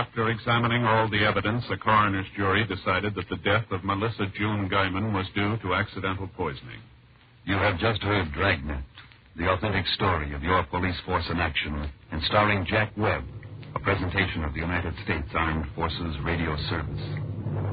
After examining all the evidence, a coroner's jury decided that the death of Melissa June Guyman was due to accidental poisoning. You have just heard Dragnet, the authentic story of your police force in action, and starring Jack Webb, a presentation of the United States Armed Forces Radio Service.